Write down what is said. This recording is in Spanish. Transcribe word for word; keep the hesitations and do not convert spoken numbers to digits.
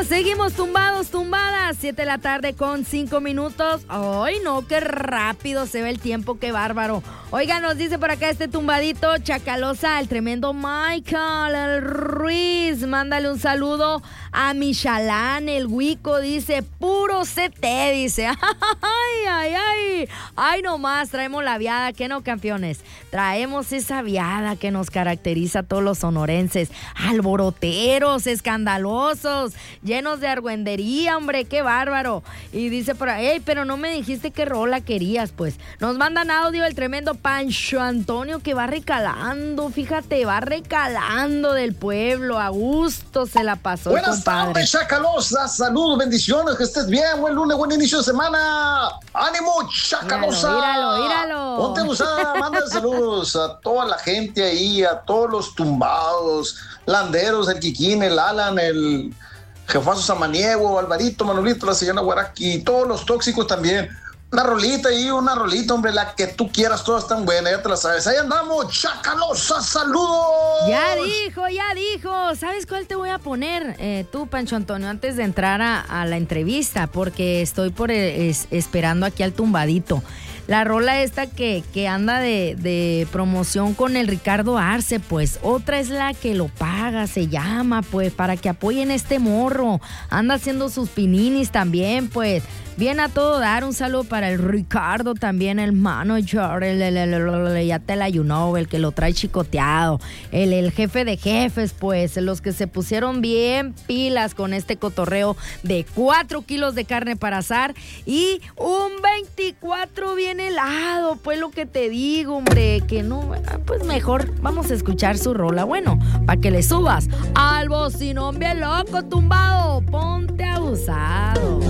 seguimos tumbados, tumbadas. siete de la tarde con cinco minutos. Ay, no, qué rápido se ve el tiempo, qué bárbaro. Oiga, nos dice por acá este tumbadito Chacalosa, el tremendo Michael, el Ruiz. Mándale un saludo a Michalán, el Huico, dice, puro C T, dice. Ay, ay, ay. Ay, nomás, traemos la viada, ¿qué no, campeones? Traemos esa viada que nos caracteriza a todos los sonorenses. Alboroteros, escandalosos, llenos de argüendería, hombre, qué bárbaro. Y dice por ahí, hey, pero no me dijiste qué rola querías, pues. Nos mandan audio el tremendo Pancho Antonio que va recalando, fíjate, va recalando del pueblo, a gusto se la pasó. Buenas compadre. tardes, Chacalosa, saludos, bendiciones, que estés bien, buen lunes, buen inicio de semana. ¡Ánimo, Chacalosa! Míralo, míralo, Ponte abusada, manda saludos a toda la gente ahí, a todos los tumbados, Landeros, el Kikín, el Alan, el Jefazo Samaniego, Alvarito, Manolito, la señora Guaraki, todos los tóxicos también. Una rolita ahí, una rolita, hombre, la que tú quieras, todas están buenas, ya te la sabes. Ahí andamos, Chacalosa, saludos. Ya dijo, ya dijo. ¿Sabes cuál te voy a poner, eh, tú, Pancho Antonio, antes de entrar a, a la entrevista? Porque estoy por eh, es, esperando aquí al tumbadito. La rola esta que, que anda de, de promoción con el Ricardo Arce, pues. Otra es la que lo paga, se llama, pues, para que apoyen este morro. Anda haciendo sus pininis también, pues. Bien a todo dar, un saludo para el Ricardo también, el manager, el, el, el, el, el ya te la you know, el que lo trae chicoteado, el, el jefe de jefes, pues, los que se pusieron bien pilas con este cotorreo de cuatro kilos de carne para asar y un veinticuatro bien helado, pues lo que te digo, hombre, que no, pues mejor vamos a escuchar su rola, bueno, para que le subas al bocinón bien loco, tumbado, ponte abusado.